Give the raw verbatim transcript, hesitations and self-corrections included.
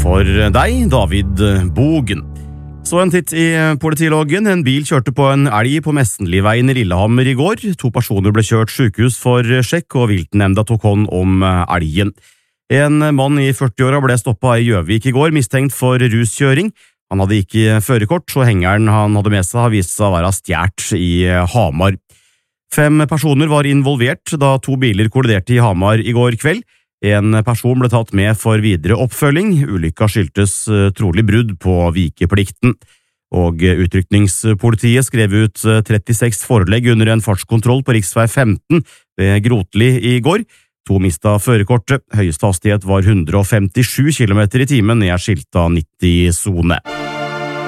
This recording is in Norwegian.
for deg, David Bogen. Så en titt i politiloggen. En bil kjørte på en elg på Messenliveien i Lillehammer i går. To personer ble kjørt sykehus for sjekk, og viltnemnda tok hånd om elgen. En mann i førtiåra ble stoppet i Gjøvik i går, mistenkt for ruskjøring. Han hadde ikke førerkort, så hengeren han hadde med seg har vist seg å være stjert i Hamar. Fem personer var involvert da to biler kolliderte i Hamar i går kveld. En person ble tatt med for videre oppfølging. Ulykka skyldtes trolig brudd på vikeplikten. Og utrykningspolitiet skrev ut trettiseks forelegg under en fartskontroll på riksvei femten ved Grotli i går. To mistet førerkortet. Høyeste hastighet var hundre og femtisju kilometer i timen i skilta nitti-sone.